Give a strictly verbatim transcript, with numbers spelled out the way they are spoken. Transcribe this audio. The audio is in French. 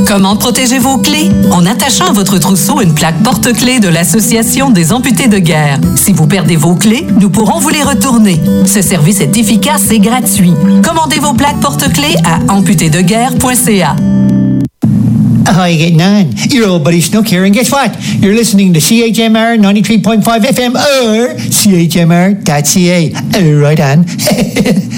Comment protéger vos clés? En attachant à votre trousseau une plaque porte-clés de l'Association des amputés de guerre. Si vous perdez vos clés, nous pourrons vous les retourner. Ce service est efficace et gratuit. Commandez vos plaques porte-clés à amputés de guerre point c a. How are you getting on? Your old buddy Snook here, and guess what? You're listening to C H M R ninety-three point five F M or C H M R dot C A. Right on.